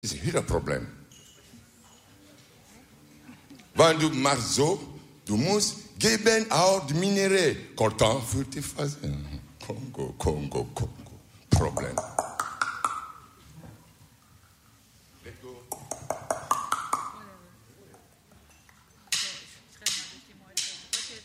Das ist wieder ein Problem. Wenn du machst so, du musst geben auch die Minerais. Coltan für die Phase. Kongo. Problem.